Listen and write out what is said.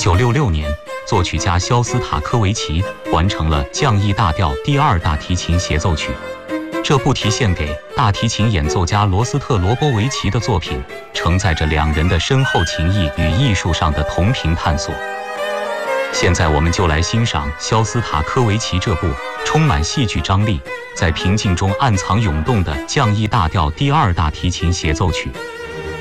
1966年，作曲家肖斯塔科维奇完成了降 E 大调第2大提琴协奏曲。这部题献给大提琴演奏家罗斯特罗波维奇的作品，承载着两人的深厚情谊与艺术上的同频探索。现在我们就来欣赏肖斯塔科维奇这部充满戏剧张力，在平静中暗藏涌动的降 E 大调第2大提琴协奏曲。